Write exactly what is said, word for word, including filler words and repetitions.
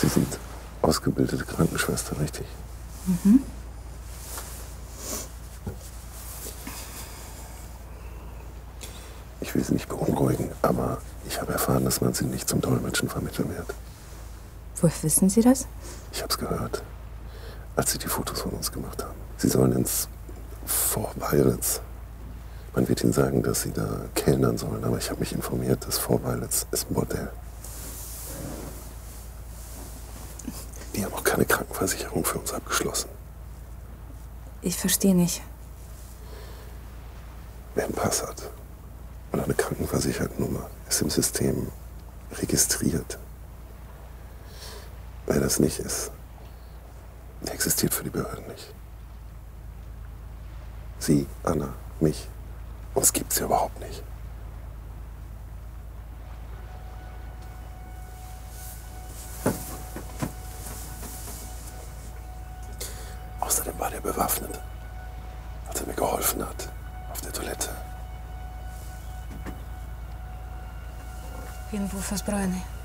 Sie sind ausgebildete Krankenschwester, richtig? Mhm. Ich will Sie nicht beunruhigen, aber ich habe erfahren, dass man Sie nicht zum Dolmetschen vermitteln wird. Woher wissen Sie das? Ich habe es gehört, als Sie die Fotos von uns gemacht haben. Sie sollen ins Four Violets. Man wird Ihnen sagen, dass Sie da kellnern sollen, aber ich habe mich informiert, das Four Violets ist ein Bordell. Die haben auch keine Krankenversicherung für uns abgeschlossen. Ich verstehe nicht. Wer einen Pass hat und eine Krankenversichertennummer ist im System registriert. Wer das nicht ist, der existiert für die Behörden nicht. Sie, Anna, mich. Uns gibt's ja überhaupt nicht. Außerdem war der bewaffnet, als er mir geholfen hat auf der Toilette. Він був озброєний.